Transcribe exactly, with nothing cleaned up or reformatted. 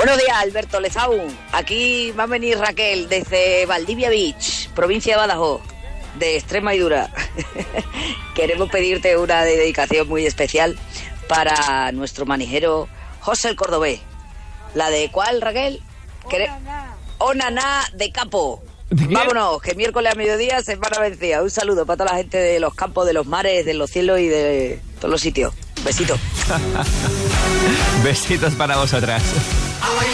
Buenos días, Alberto Lezaun. Aquí va a venir Raquel desde Valdivia Beach, provincia de Badajoz, de Extremadura. Queremos pedirte una dedicación muy especial para nuestro manijero José el Cordobés. ¿La de cuál, Raquel? Onaná. Onaná de Capo. Vámonos, que miércoles a mediodía semana vencida. Un saludo para toda la gente de los campos, de los mares, de los cielos y de todos los sitios. Besitos. Besitos para vosotras.